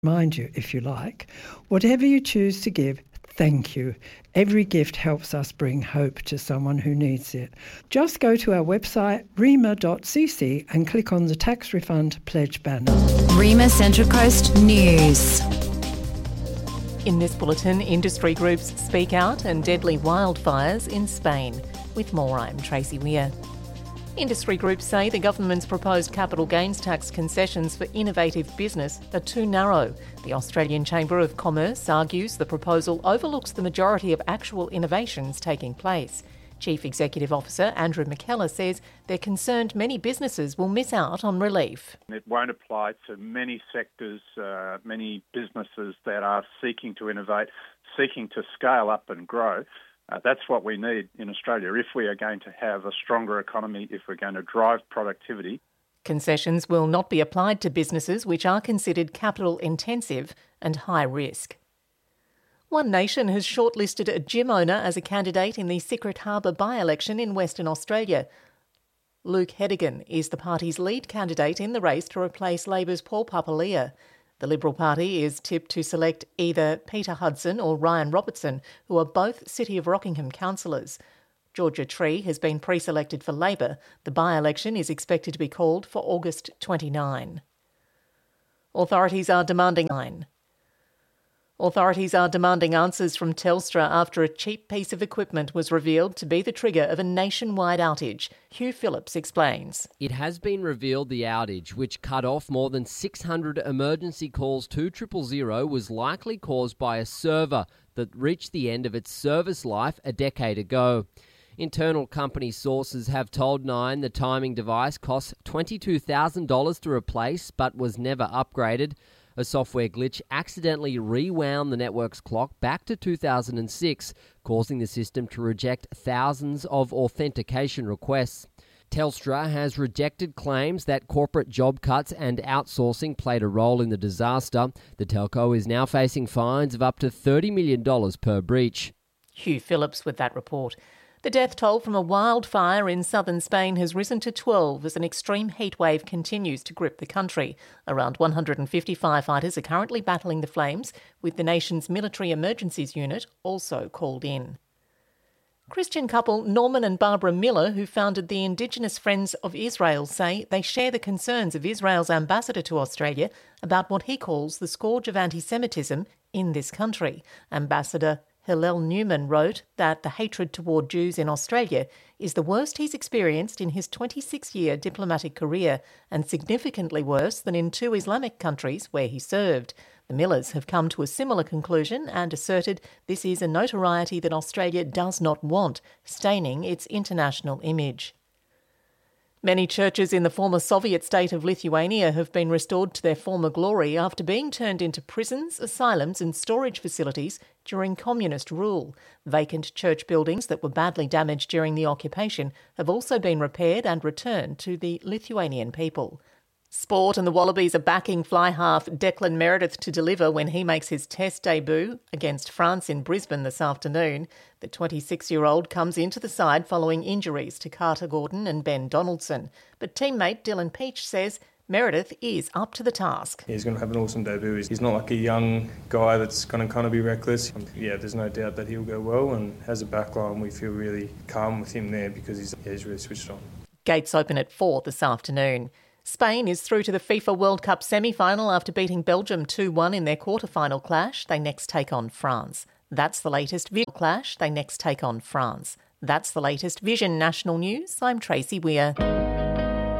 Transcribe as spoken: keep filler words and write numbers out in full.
Remind you, if you like, whatever you choose to give, thank you. Every gift helps us bring hope to someone who needs it. Just go to our website, rema dot c c, and click on the tax refund pledge banner. Rema Central Coast News. In this bulletin, industry groups speak out and deadly wildfires in Spain. With more, I'm Tracy Weir. Industry groups say the government's proposed capital gains tax concessions for innovative business are too narrow. The Australian Chamber of Commerce argues the proposal overlooks the majority of actual innovations taking place. Chief Executive Officer Andrew McKellar says they're concerned many businesses will miss out on relief. It won't apply to many sectors, uh, many businesses that are seeking to innovate, seeking to scale up and grow. Uh, that's what we need in Australia if we are going to have a stronger economy, if we're going to drive productivity. Concessions will not be applied to businesses which are considered capital intensive and high risk. One Nation has shortlisted a gym owner as a candidate in the Secret Harbour by-election in Western Australia. Luke Hedigan is the party's lead candidate in the race to replace Labor's Paul Papalia. The Liberal Party is tipped to select either Peter Hudson or Ryan Robertson, who are both City of Rockingham councillors. Georgia Tree has been pre-selected for Labor. The by-election is expected to be called for August twenty-ninth. Authorities are demanding nine. Authorities are demanding answers from Telstra after a cheap piece of equipment was revealed to be the trigger of a nationwide outage. Hugh Phillips explains. It has been revealed the outage, which cut off more than six hundred emergency calls to triple zero, was likely caused by a server that reached the end of its service life a decade ago. Internal company sources have told Nine the timing device cost twenty-two thousand dollars to replace but was never upgraded. A software glitch accidentally rewound the network's clock back to two thousand six, causing the system to reject thousands of authentication requests. Telstra has rejected claims that corporate job cuts and outsourcing played a role in the disaster. The telco is now facing fines of up to thirty million dollars per breach. Hugh Phillips with that report. The death toll from a wildfire in southern Spain has risen to twelve as an extreme heatwave continues to grip the country. Around one hundred fifty firefighters are currently battling the flames, with the nation's military emergencies unit also called in. Christian couple Norman and Barbara Miller, who founded the Indigenous Friends of Israel, say they share the concerns of Israel's ambassador to Australia about what he calls the scourge of anti-Semitism in this country. Ambassador Hillel Newman wrote that the hatred toward Jews in Australia is the worst he's experienced in his twenty-six-year diplomatic career and significantly worse than in two Islamic countries where he served. The Millers have come to a similar conclusion and asserted this is a notoriety that Australia does not want, staining its international image. Many churches in the former Soviet state of Lithuania have been restored to their former glory after being turned into prisons, asylums and storage facilities during communist rule. Vacant church buildings that were badly damaged during the occupation have also been repaired and returned to the Lithuanian people. Sport, and the Wallabies are backing fly half Declan Meredith to deliver when he makes his Test debut against France in Brisbane this afternoon. The twenty-six-year-old comes into the side following injuries to Carter Gordon and Ben Donaldson. But teammate Dylan Peach says Meredith is up to the task. He's going to have an awesome debut. He's not like a young guy that's going to kind of be reckless. Yeah, there's no doubt that he'll go well, and as a backline we feel really calm with him there because he's, yeah, he's really switched on. Gates open at four this afternoon. Spain is through to the FIFA World Cup semi-final after beating Belgium two one in their quarter-final clash. They next take on France. That's the latest Vision clash. They next take on France. That's the latest Vision National News. I'm Tracy Weir.